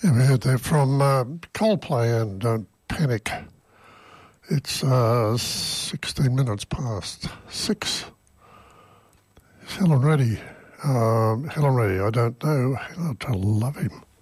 Yeah, we heard that from Coldplay and Don't Panic. It's 16 minutes past 6. Is Helen ready? Helen ready? I don't know. I love him.